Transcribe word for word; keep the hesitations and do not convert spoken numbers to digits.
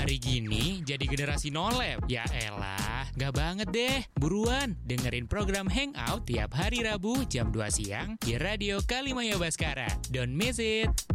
hari gini jadi generasi nolep. Ya elah, gak banget deh. Buruan, dengerin program Hangout tiap hari Rabu jam dua siang di Radio Kalimaya Baskara. Don't miss it.